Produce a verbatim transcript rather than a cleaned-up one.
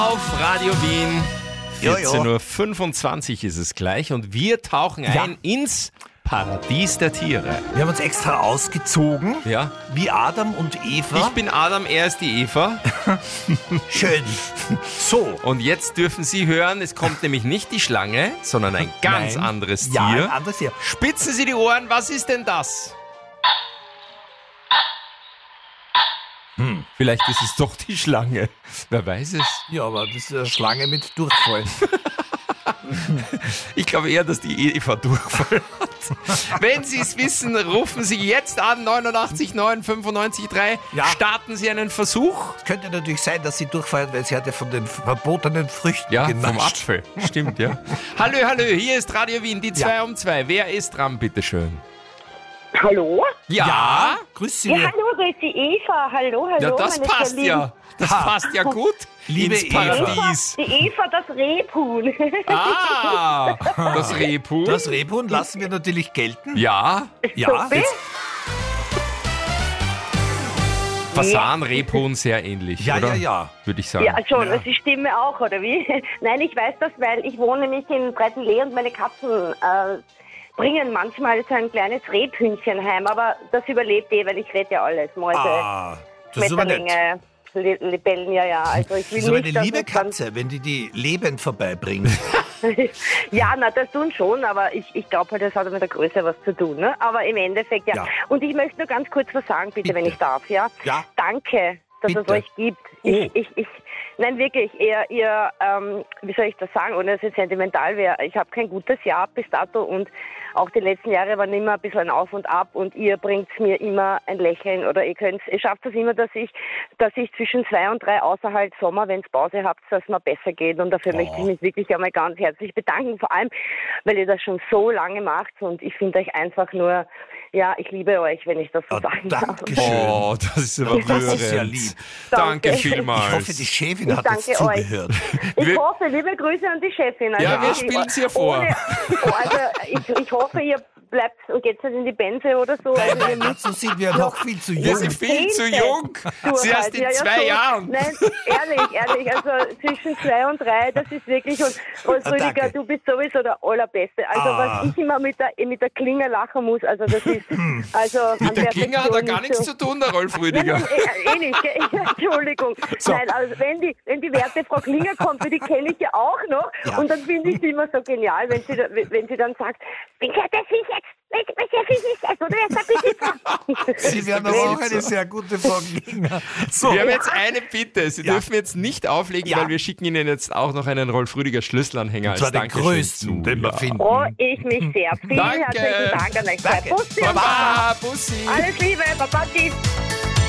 Auf Radio Wien, Ja, ja. vierzehn Uhr fünfundzwanzig ist es gleich und wir tauchen Ja. ein ins Paradies der Tiere. Wir haben uns extra ausgezogen, Ja, wie Adam und Eva. ich bin Adam, er ist die Eva Schön. So. und jetzt dürfen Sie hören, es kommt nämlich nicht die Schlange, sondern ein ganz Nein. anderes Ja, ein Tier. anderes Tier. Spitzen Sie die Ohren, was ist denn das? Hm, vielleicht ist es doch die Schlange. Wer weiß es? Ja, aber das ist eine Schlange mit Durchfall. Ich glaube eher, dass die Eva Durchfall hat. Wenn Sie es wissen, rufen Sie jetzt an, neunundachtzig neun fünfundneunzig drei. Ja. Starten Sie einen Versuch. Es könnte natürlich sein, dass sie Durchfall hat, weil sie hat ja von den verbotenen Früchten Ja, genascht. vom Apfel. Stimmt, ja. Hallo, hallo, hier ist Radio Wien, die zwei um zwei. Wer ist dran, bitteschön? Hallo? Ja? Ja, grüß Sie. Ja, hallo, das ist die Eva. Hallo, hallo. Ja, das meine passt sehr ja. Das Ha. passt ja gut Liebe ins Paradies. lieben- Die Eva, das Rebhuhn. Ah, das Rebhuhn. Das Rebhuhn lassen wir natürlich gelten. Ja, Ja, Super. jetzt, Fasan, Rebhuhn sehr ähnlich, ja, oder? ja, ja. Würde ich sagen. Ja, schon, Ja. das ist die Stimme auch, oder wie? Nein, ich weiß das, weil ich wohne nämlich in Breitenlee und meine Katzen äh, bringen manchmal so ein kleines Rebhühnchen heim, aber das überlebt eh, weil ich rede ja alles. Mäuse, Ah, das ist aber nett. Schmetterlinge, Le- Libellen, ja, ja. Also ich will Das ist aber nicht, eine dass liebe es dann- Katze, wenn die die lebend vorbeibringt. Ja, na, das tun schon, aber ich, ich glaube halt, das hat mit der Größe was zu tun. Ne? Aber im Endeffekt, ja. Ja. Und ich möchte nur ganz kurz was sagen, bitte, Bitte. wenn ich darf, ja? Ja. Danke, dass Bitte. es euch gibt. Oh. Ich, ich, ich, nein, wirklich, ihr, ihr ähm, wie soll ich das sagen, ohne dass es jetzt sentimental wäre, ich habe kein gutes Jahr bis dato und auch die letzten Jahre waren immer ein bisschen ein Auf und Ab und ihr bringt mir immer ein Lächeln oder ihr könnt, ihr schafft es immer, dass ich, dass ich zwischen zwei und drei außer halt Sommer, wenn es Pause habt, dass es mir besser geht und dafür Oh. möchte ich mich wirklich einmal ganz herzlich bedanken, vor allem, weil ihr das schon so lange macht und ich finde euch einfach nur, ja, ich liebe euch, wenn ich das so Ah, sagen danke darf. schön. Oh, das ist aber Das ist ja rührend. lieb. Danke Danke. vielmals. Ich hoffe, die Chefin Ich hat jetzt danke euch. zugehört. Ich Wir- hoffe, liebe Grüße an die Chefin. Also Ja, wir wirklich, spielen's ihr vor. Ohne, also ich, ich hoffe, ihr bleibt und geht nicht in die Benze oder so. Nein, Also ihr nein, müsst dazu sind wir noch viel zu Wir jung. sind viel zu Zehnte jung. Sie erst in durchhalten. Ja, ja, zwei so. Jahren. Nein, ehrlich, ehrlich. Also zwischen zwei und drei, das ist wirklich. Und Rolf Ah, Rüdiger, danke. du bist sowieso der Allerbeste. Also Ah. was ich immer mit der, mit der Klinge lachen muss, also das ist. Also Mit der Klinge hat er gar nichts zu tun, der Rolf Nein, Rüdiger. nein, eh, eh nicht, gell? Entschuldigung. So. Nein, also wenn die, wenn die werte Frau Klinger kommt, die kenne ich ja auch noch. Ja. Und dann finde ich sie immer so genial, wenn sie, da- wenn sie dann sagt, ja, das ist jetzt, das ist jetzt, oder jetzt ein bisschen. Sie werden aber auch eine sehr gute Frau Klinger. So, Wir haben jetzt eine Bitte. Sie Ja. dürfen jetzt nicht auflegen, Ja. weil wir schicken Ihnen jetzt auch noch einen Rolf Rüdiger Schlüsselanhänger und zwar als den Dankeschön größten, zu. den wir Ja. finden. Oh, ich mich sehr. Vielen Danke. herzlichen Dank an euch. Danke. Bussi und Baba. Baba, Bussi. Alles Liebe, Baba, tschüss.